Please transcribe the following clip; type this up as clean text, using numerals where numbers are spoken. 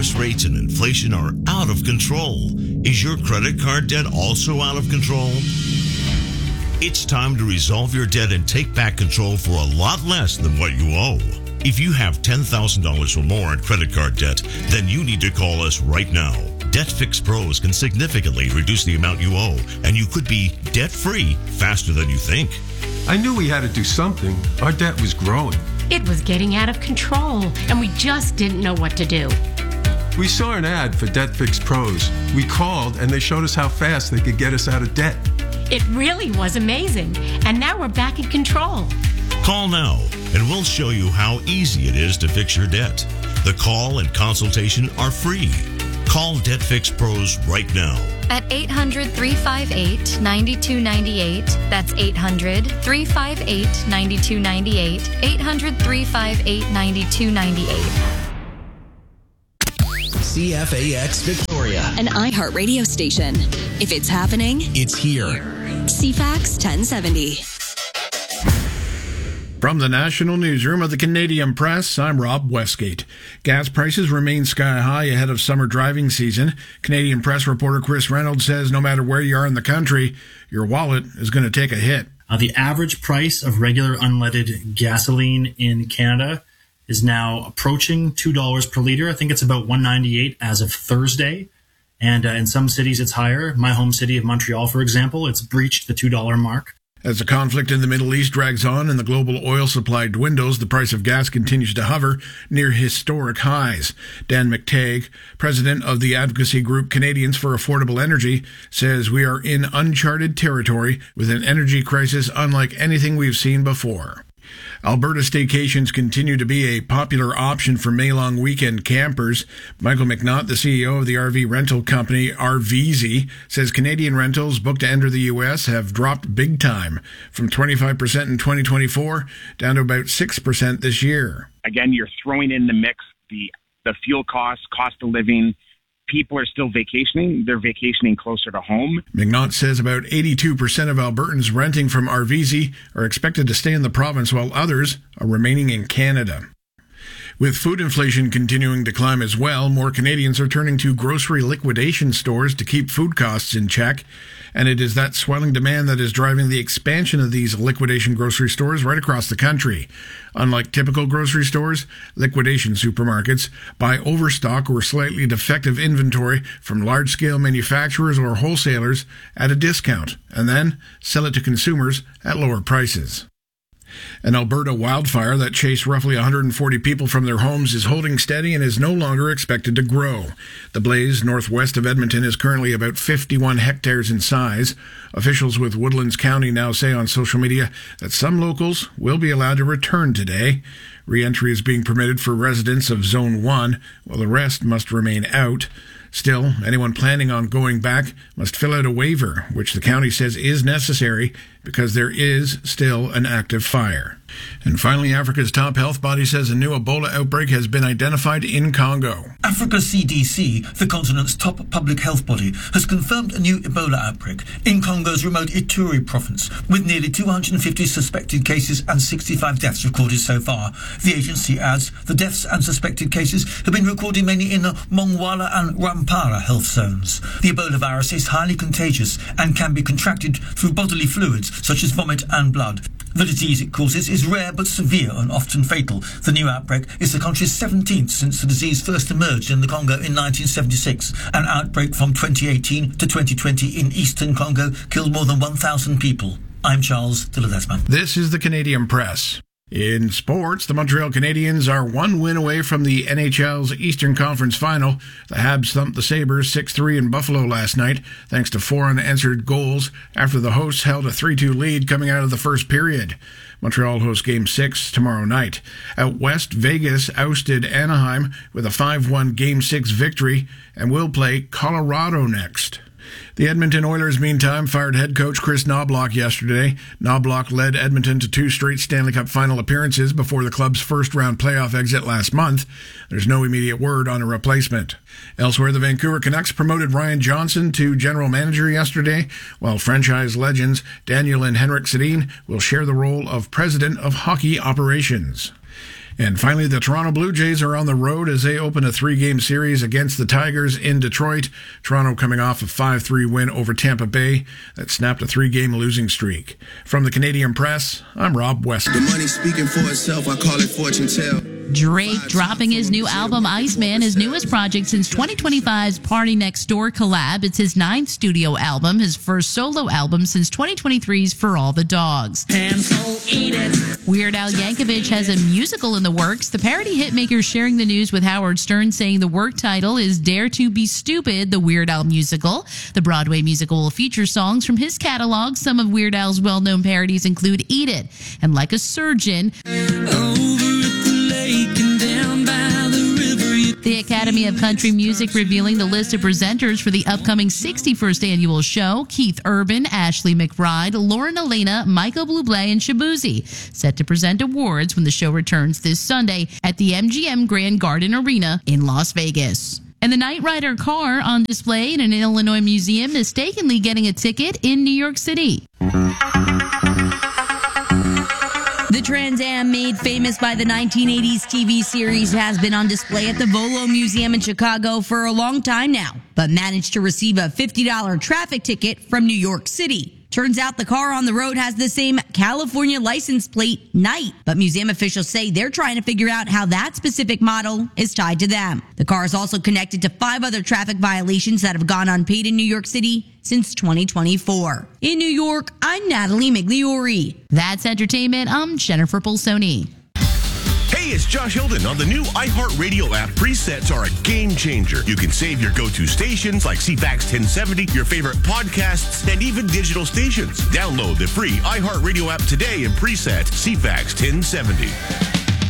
Interest rates and inflation are out of control. Is your credit card debt also out of control? It's time to resolve your debt and take back control for a lot less than what you owe. If you have $10,000 or more in credit card debt, then you need to call us right now. Debt Fix Pros can significantly reduce the amount you owe, and you could be debt-free faster than you think. I knew we had to do something. Our debt was growing. It was getting out of control, and we just didn't know what to do. We saw an ad for Debt Fix Pros. We called, and they showed us how fast they could get us out of debt. It really was amazing, and now we're back in control. Call now, and we'll show you how easy it is to fix your debt. The call and consultation are free. Call Debt Fix Pros right now. At 800-358-9298. That's 800-358-9298. 800-358-9298. CFAX Victoria, an iHeartRadio station. If it's happening, it's here. CFAX 1070. From the National Newsroom of the Canadian Press, I'm Rob Westgate. Gas prices remain sky high ahead of summer driving season. Canadian Press reporter Chris Reynolds says no matter where you are in the country, your wallet is going to take a hit. The average price of regular unleaded gasoline in Canada is now approaching $2 per liter. I think it's about $1.98 as of Thursday. And in some cities, it's higher. My home city of Montreal, for example, it's breached the $2 mark. As the conflict in the Middle East drags on and the global oil supply dwindles, the price of gas continues to hover near historic highs. Dan McTagg, president of the advocacy group Canadians for Affordable Energy, says we are in uncharted territory with an energy crisis unlike anything we've seen before. Alberta staycations continue to be a popular option for May-long weekend campers. Michael McNaught, the CEO of the RV rental company RVZ, says Canadian rentals booked to enter the U.S. have dropped big time, from 25% in 2024 down to about 6% this year. Again, you're throwing in the mix the fuel costs, cost of living. People are still vacationing. They're vacationing closer to home. McNaught says about 82% of Albertans renting from RVZ are expected to stay in the province, while others are remaining in Canada. With food inflation continuing to climb as well, more Canadians are turning to grocery liquidation stores to keep food costs in check. And it is that swelling demand that is driving the expansion of these liquidation grocery stores right across the country. Unlike typical grocery stores, liquidation supermarkets buy overstock or slightly defective inventory from large-scale manufacturers or wholesalers at a discount, and then sell it to consumers at lower prices. An Alberta wildfire that chased roughly 140 people from their homes is holding steady and is no longer expected to grow. The blaze northwest of Edmonton is currently about 51 hectares in size. Officials with Woodlands County now say on social media that some locals will be allowed to return today. Re-entry is being permitted for residents of Zone 1, while the rest must remain out. Still, anyone planning on going back must fill out a waiver, which the county says is necessary because there is still an active fire. And finally, Africa's top health body says a new Ebola outbreak has been identified in Congo. Africa's CDC, the continent's top public health body, has confirmed a new Ebola outbreak in Congo's remote Ituri province, with nearly 250 suspected cases and 65 deaths recorded so far. The agency adds the deaths and suspected cases have been recorded mainly in the Mongwala and Rwampara health zones. The Ebola virus is highly contagious and can be contracted through bodily fluids such as vomit and blood. The disease it causes is rare but severe and often fatal. The new outbreak is the country's 17th since the disease first emerged in the Congo in 1976. An outbreak from 2018 to 2020 in eastern Congo killed more than 1,000 people. I'm Charles de Ledesma. This is the Canadian Press. In sports, the Montreal Canadiens are one win away from the NHL's Eastern Conference Final. The Habs thumped the Sabres 6-3 in Buffalo last night, thanks to 4 unanswered goals after the hosts held a 3-2 lead coming out of the first period. Montreal hosts Game 6 tomorrow night. Out west, Vegas ousted Anaheim with a 5-1 Game 6 victory and will play Colorado next. The Edmonton Oilers, meantime, fired head coach Chris Knoblauch yesterday. Knoblauch led Edmonton to 2 straight Stanley Cup final appearances before the club's first-round playoff exit last month. There's no immediate word on a replacement. Elsewhere, the Vancouver Canucks promoted Ryan Johnson to general manager yesterday, while franchise legends Daniel and Henrik Sedin will share the role of president of hockey operations. And finally, the Toronto Blue Jays are on the road as they open a 3-game series against the Tigers in Detroit. Toronto coming off a 5-3 win over Tampa Bay that snapped a 3-game losing streak. From the Canadian Press, I'm Rob West. The money speaking for itself, I call it fortune tell. Drake dropping his new album, Iceman, his newest project since 2025's Party Next Door collab. It's his 9th studio album, his first solo album since 2023's For All the Dogs. And so eat it. Weird Al Yankovic has a musical in the works. The parody hitmaker sharing the news with Howard Stern, saying the work title is Dare to Be Stupid, the Weird Al musical. The Broadway musical will feature songs from his catalog. Some of Weird Al's well-known parodies include Eat It and Like a Surgeon. The Academy of Country Music revealing the list of presenters for the upcoming 61st annual show. Keith Urban, Ashley McBride, Lauren Elena, Michael Bublé, and Shabuzi set to present awards when the show returns this Sunday at the MGM Grand Garden Arena in Las Vegas. And the Knight Rider car on display in an Illinois museum mistakenly getting a ticket in New York City. The Trans Am, made famous by the 1980s TV series, has been on display at the Volo Museum in Chicago for a long time now, but managed to receive a $50 traffic ticket from New York City. Turns out the car on the road has the same California license plate, Knight, but museum officials say they're trying to figure out how that specific model is tied to them. The car is also connected to 5 other traffic violations that have gone unpaid in New York City since 2024. In New York, I'm Natalie Migliori. That's entertainment. I'm Jennifer Pulsoni. Hey, it's Josh Hilden. On the new iHeartRadio app, presets are a game changer. You can save your go-to stations like CFAX 1070, your favorite podcasts, and even digital stations. Download the free iHeartRadio app today and preset CFAX 1070.